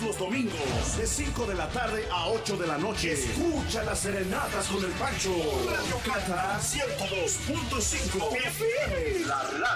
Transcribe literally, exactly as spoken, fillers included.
los domingos, de cinco de la tarde a ocho de la noche. Escucha las serenatas con el Pancho. Radio Cata ciento dos punto cinco F M. La radio